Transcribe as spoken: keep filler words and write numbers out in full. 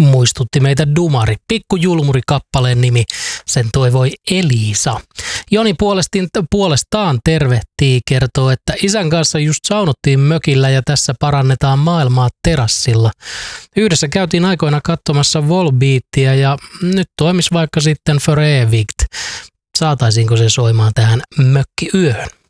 muistutti meitä Dumari. Pikkujulmuri kappaleen nimi, sen toivoi Elisa. Joni puolestaan, puolestaan tervehtii, kertoo, että isän kanssa just saunottiin mökillä ja tässä parannetaan maailmaa terassilla. Yhdessä käytiin aikoina katsomassa Volbeatia ja nyt toimis vaikka sitten Förevigt. Saataisiinko se soimaan tähän mökkiyöhön?